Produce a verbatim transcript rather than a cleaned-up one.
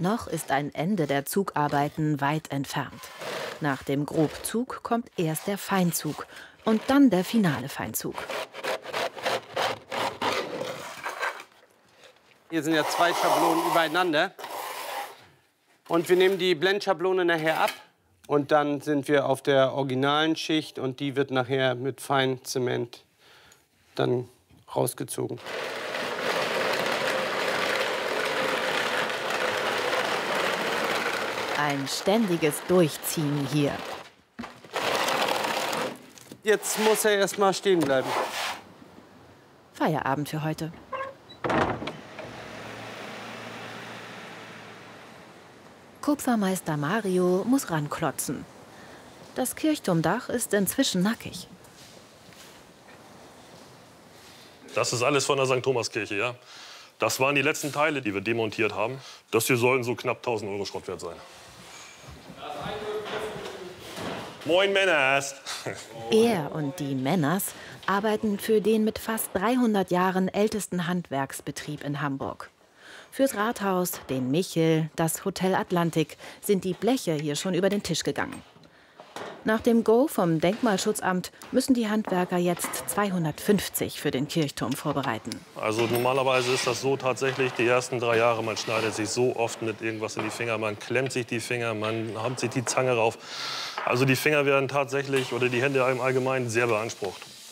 Noch ist ein Ende der Zugarbeiten weit entfernt. Nach dem Grobzug kommt erst der Feinzug und dann der finale Feinzug. Hier sind ja zwei Schablonen übereinander. Und wir nehmen die Blendschablone nachher ab. Und dann sind wir auf der originalen Schicht und die wird nachher mit Feinzement dann rausgezogen. Ein ständiges Durchziehen hier. Jetzt muss er erst mal stehen bleiben. Feierabend für heute. Kupfermeister Mario muss ranklotzen. Das Kirchturmdach ist inzwischen nackig. Das ist alles von der Sankt Thomaskirche, ja. Das waren die letzten Teile, die wir demontiert haben. Das hier sollten so knapp tausend Euro Schrott wert sein. Moin Männers! Er und die Männers arbeiten für den mit fast dreihundert Jahren ältesten Handwerksbetrieb in Hamburg. Fürs Rathaus, den Michel, das Hotel Atlantik sind die Bleche hier schon über den Tisch gegangen. Nach dem Go vom Denkmalschutzamt müssen die Handwerker jetzt zweihundertfünfzig für den Kirchturm vorbereiten. Also normalerweise ist das so tatsächlich, die ersten drei Jahre, man schneidet sich so oft mit irgendwas in die Finger, man klemmt sich die Finger, man haut sich die Zange rauf. Also die Finger werden tatsächlich, oder die Hände im Allgemeinen, sehr beansprucht.